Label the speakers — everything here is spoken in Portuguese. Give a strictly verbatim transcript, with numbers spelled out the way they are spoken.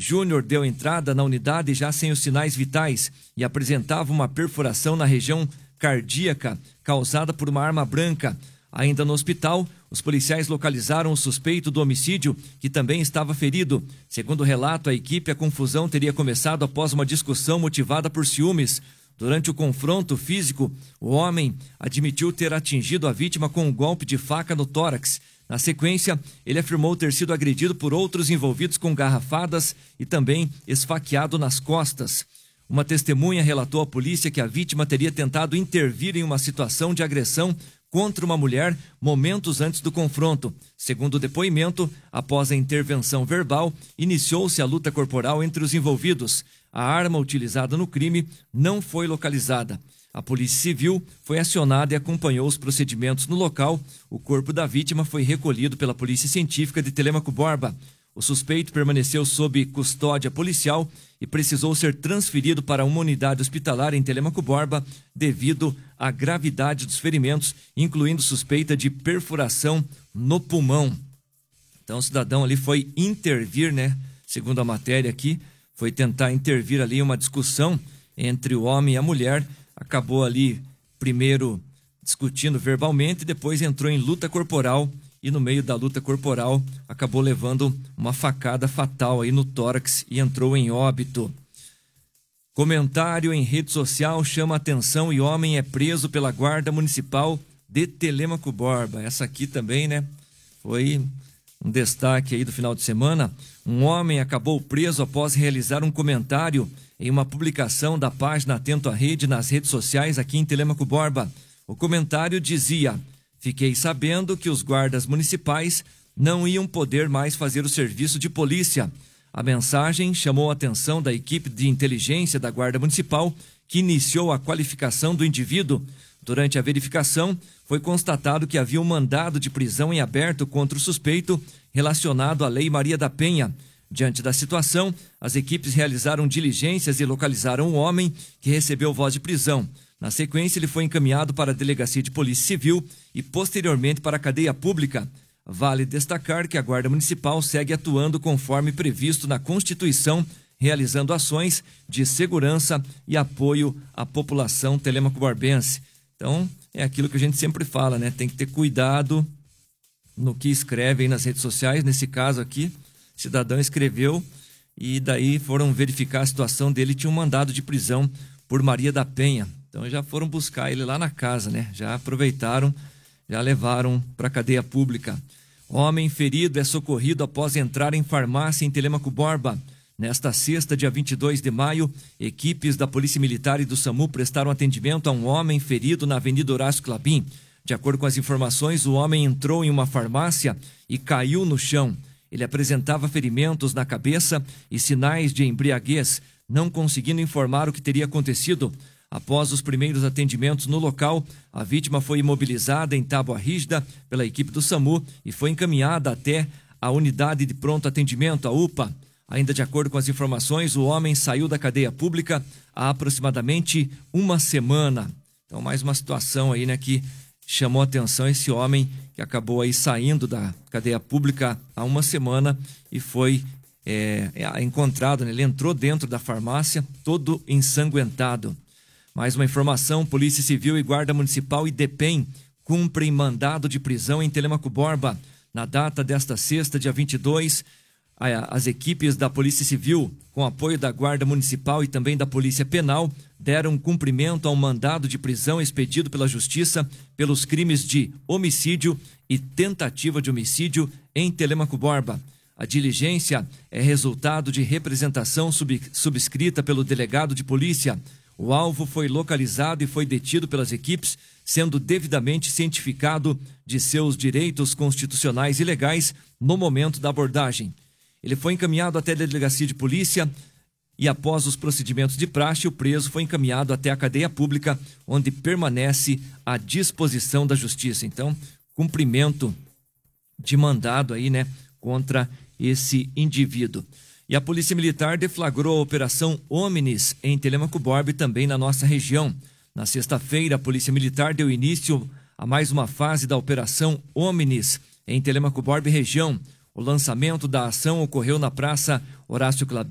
Speaker 1: Júnior deu entrada na unidade já sem os sinais vitais e apresentava uma perfuração na região cardíaca causada por uma arma branca. Ainda no hospital, os policiais localizaram o suspeito do homicídio, que também estava ferido. Segundo o relato, a equipe, a confusão teria começado após uma discussão motivada por ciúmes. Durante o confronto físico, o homem admitiu ter atingido a vítima com um golpe de faca no tórax. Na sequência, ele afirmou ter sido agredido por outros envolvidos com garrafadas e também esfaqueado nas costas. Uma testemunha relatou à polícia que a vítima teria tentado intervir em uma situação de agressão contra uma mulher momentos antes do confronto. Segundo o depoimento, após a intervenção verbal, iniciou-se a luta corporal entre os envolvidos. A arma utilizada no crime não foi localizada. A Polícia Civil foi acionada e acompanhou os procedimentos no local. O corpo da vítima foi recolhido pela Polícia Científica de Telêmaco Borba. O suspeito permaneceu sob custódia policial e precisou ser transferido para uma unidade hospitalar em Telêmaco Borba devido à gravidade dos ferimentos, incluindo suspeita de perfuração no pulmão. Então o cidadão ali foi intervir, né? Segundo a matéria aqui, foi tentar intervir ali uma discussão entre o homem e a mulher. Acabou ali primeiro discutindo verbalmente, depois entrou em luta corporal e no meio da luta corporal acabou levando uma facada fatal aí no tórax e entrou em óbito. Comentário em rede social chama atenção e homem é preso pela Guarda Municipal de Telêmaco Borba. Essa aqui também, né? Foi um destaque aí do final de semana. Um homem acabou preso após realizar um comentário em uma publicação da página Atento à Rede nas redes sociais aqui em Telêmaco Borba. O comentário dizia: fiquei sabendo que os guardas municipais não iam poder mais fazer o serviço de polícia. A mensagem chamou a atenção da equipe de inteligência da Guarda Municipal, que iniciou a qualificação do indivíduo. Durante a verificação, foi constatado que havia um mandado de prisão em aberto contra o suspeito relacionado à Lei Maria da Penha. Diante da situação, as equipes realizaram diligências e localizaram o homem, que recebeu voz de prisão. Na sequência, ele foi encaminhado para a Delegacia de Polícia Civil e, posteriormente, para a cadeia pública. Vale destacar que a Guarda Municipal segue atuando conforme previsto na Constituição, realizando ações de segurança e apoio à população telêmaco-borbense. Então, é aquilo que a gente sempre fala, né? Tem que ter cuidado no que escreve aí nas redes sociais. Nesse caso aqui, o cidadão escreveu e daí foram verificar a situação dele, tinha um mandado de prisão por Maria da Penha. Então já foram buscar ele lá na casa, né? Já aproveitaram, já levaram para a cadeia pública. Homem ferido é socorrido após entrar em farmácia em Telêmaco Borba. Nesta sexta, dia vinte e dois de maio, equipes da Polícia Militar e do SAMU prestaram atendimento a um homem ferido na Avenida Horácio Clabim. De acordo com as informações, o homem entrou em uma farmácia e caiu no chão. Ele apresentava ferimentos na cabeça e sinais de embriaguez, não conseguindo informar o que teria acontecido. Após os primeiros atendimentos no local, a vítima foi imobilizada em tábua rígida pela equipe do SAMU e foi encaminhada até a unidade de pronto atendimento, a U P A. Ainda de acordo com as informações, o homem saiu da cadeia pública há aproximadamente uma semana. Então, mais uma situação aí, né, que chamou a atenção, esse homem que acabou aí saindo da cadeia pública há uma semana e foi é, é, encontrado, né? Ele entrou dentro da farmácia todo ensanguentado. Mais uma informação: Polícia Civil e Guarda Municipal e DEPEN cumprem mandado de prisão em Telêmaco Borba. Na data desta sexta, dia vinte e dois, as equipes da Polícia Civil, com apoio da Guarda Municipal e também da Polícia Penal, deram cumprimento a um mandado de prisão expedido pela Justiça pelos crimes de homicídio e tentativa de homicídio em Telêmaco Borba. A diligência é resultado de representação sub, subscrita pelo delegado de polícia. O alvo foi localizado e foi detido pelas equipes, sendo devidamente cientificado de seus direitos constitucionais e legais no momento da abordagem. Ele foi encaminhado até a delegacia de polícia e, após os procedimentos de praxe, o preso foi encaminhado até a cadeia pública, onde permanece à disposição da justiça. Então, cumprimento de mandado aí, né, contra esse indivíduo. E a Polícia Militar deflagrou a Operação Omnis em Telêmaco Borba e também na nossa região. Na sexta-feira, a Polícia Militar deu início a mais uma fase da Operação Omnis em Telêmaco Borba e região. O lançamento da ação ocorreu na Praça Horácio Clabim,